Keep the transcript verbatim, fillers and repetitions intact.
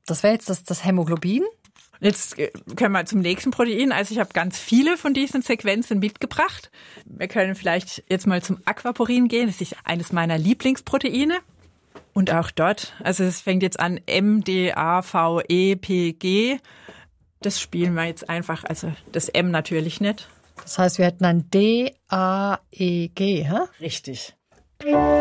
Das wäre jetzt das, das Hämoglobin. Jetzt können wir zum nächsten Protein. Also ich habe ganz viele von diesen Sequenzen mitgebracht. Wir können vielleicht jetzt mal zum Aquaporin gehen. Das ist eines meiner Lieblingsproteine. Und auch dort, also es fängt jetzt an M, D, A, V, E, P, G. Das spielen wir jetzt einfach, also das M natürlich nicht. Das heißt, wir hätten ein D, A, E, G, hä? Richtig.